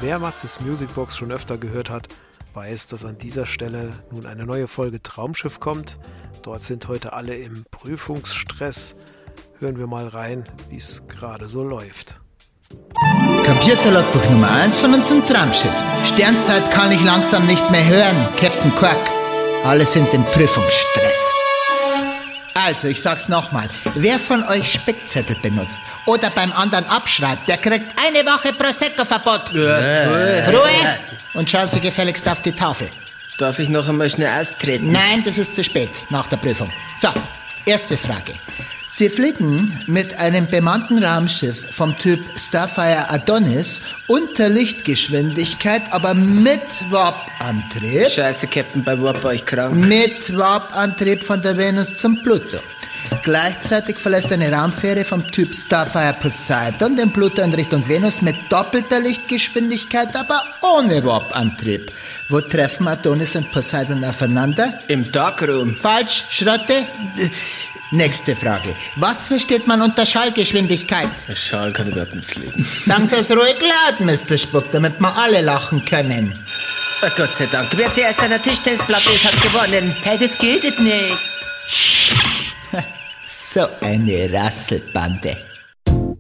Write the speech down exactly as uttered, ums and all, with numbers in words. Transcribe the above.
Wer Matzes Musicbox schon öfter gehört hat, weiß, dass an dieser Stelle nun eine neue Folge Traumschiff kommt. Dort sind heute alle im Prüfungsstress. Hören wir mal rein, wie es gerade so läuft. Computerlogbuch Nummer eins von unserem Traumschiff. Sternzeit kann ich langsam nicht mehr hören, Captain Quark. Alle sind im Prüfungsstress. Also, ich sag's nochmal. Wer von euch Spickzettel benutzt oder beim anderen abschreibt, der kriegt eine Woche Prosecco-Verbot. Ja. Ruhe! Und schauen Sie gefälligst auf die Tafel. Darf ich noch einmal schnell austreten? Nein, das ist zu spät, nach der Prüfung. So, erste Frage. Sie fliegen mit einem bemannten Raumschiff vom Typ Starfire Adonis unter Lichtgeschwindigkeit, aber mit Warp-Antrieb. Scheiße, Captain, bei Warp war ich krank. Mit Warp-Antrieb von der Venus zum Pluto. Gleichzeitig verlässt eine Raumfähre vom Typ Starfire Poseidon den Pluto in Richtung Venus mit doppelter Lichtgeschwindigkeit, aber ohne Warp-Antrieb. Wo treffen Adonis und Poseidon aufeinander? Im Darkroom. Falsch, Schrotte. Nächste Frage. Was versteht man unter Schallgeschwindigkeit? Der Schall kann überhaupt nicht fliegen. Sagen Sie es ruhig laut, Mister Spuck, damit wir alle lachen können. Oh, Gott sei Dank. Wer zuerst an der Tischtennisplatte ist, hat gewonnen. Hey, das gilt nicht. So eine Rasselbande.